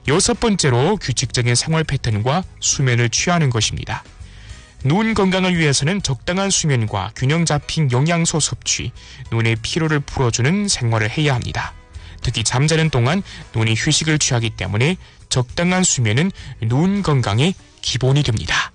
6번째로 규칙적인 생활 패턴과 수면을 취하는 것입니다. 눈 건강을 위해서는 적당한 수면과 균형 잡힌 영양소 섭취, 눈의 피로를 풀어주는 생활을 해야 합니다. 특히 잠자는 동안 눈이 휴식을 취하기 때문에 적당한 수면은 눈 건강의 기본이 됩니다.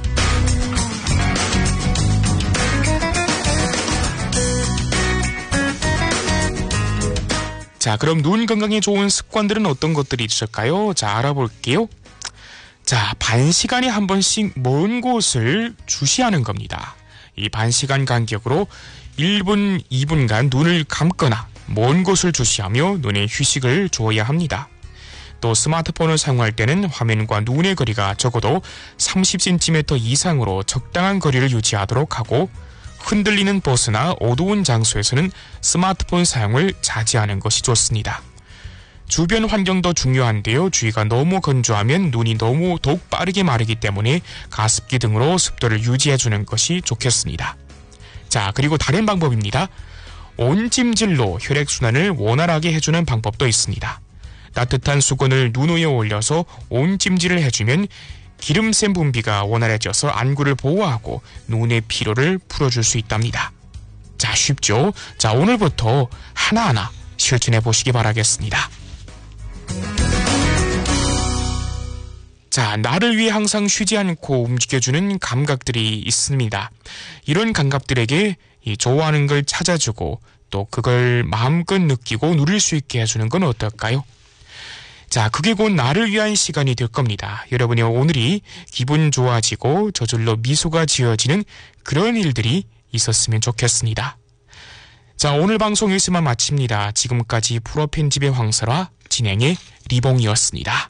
자, 그럼 눈 건강에 좋은 습관들은 어떤 것들이 있을까요? 자, 알아볼게요. 자, 반시간에 한 번씩 먼 곳을 주시하는 겁니다. 이 반시간 간격으로 1분, 2분간 눈을 감거나 먼 곳을 주시하며 눈에 휴식을 줘야 합니다. 또 스마트폰을 사용할 때는 화면과 눈의 거리가 적어도 30cm 이상으로 적당한 거리를 유지하도록 하고, 흔들리는 버스나 어두운 장소에서는 스마트폰 사용을 자제하는 것이 좋습니다. 주변 환경도 중요한데요. 주위가 너무 건조하면 눈이 더욱 빠르게 마르기 때문에 가습기 등으로 습도를 유지해주는 것이 좋겠습니다. 자, 그리고 다른 방법입니다. 온찜질로 혈액순환을 원활하게 해주는 방법도 있습니다. 따뜻한 수건을 눈 위에 올려서 온찜질을 해주면 기름샘 분비가 원활해져서 안구를 보호하고 눈의 피로를 풀어줄 수 있답니다. 자, 쉽죠? 자, 오늘부터 하나하나 실천해 보시기 바라겠습니다. 자, 나를 위해 항상 쉬지 않고 움직여주는 감각들이 있습니다. 이런 감각들에게 좋아하는 걸 찾아주고 또 그걸 마음껏 느끼고 누릴 수 있게 해주는 건 어떨까요? 자, 그게 곧 나를 위한 시간이 될 겁니다. 여러분의 오늘이 기분 좋아지고 저절로 미소가 지어지는 그런 일들이 있었으면 좋겠습니다. 자, 오늘 방송 여기서만 마칩니다. 지금까지 프로 편집의 황설화, 진행의 리봉이었습니다.